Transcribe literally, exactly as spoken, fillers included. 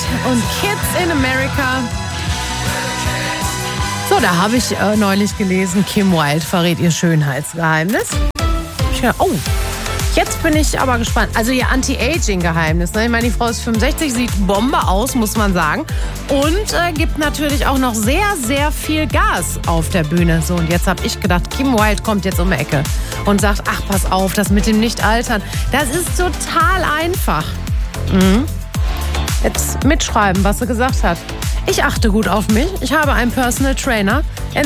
und Kids in America. So, da habe ich äh, neulich gelesen, Kim Wilde verrät ihr Schönheitsgeheimnis. Tja, oh, jetzt bin ich aber gespannt. Also ihr Anti-Aging-Geheimnis. Ne? Ich meine, die Frau ist fünfundsechzig, sieht Bombe aus, muss man sagen. Und äh, gibt natürlich auch noch sehr, sehr viel Gas auf der Bühne. So, und jetzt habe ich gedacht, Kim Wilde kommt jetzt um die Ecke und sagt, ach, pass auf, das mit dem Nicht-Altern, das ist total einfach. Mhm. Jetzt mitschreiben, was sie gesagt hat. Ich achte gut auf mich. Ich habe einen Personal Trainer.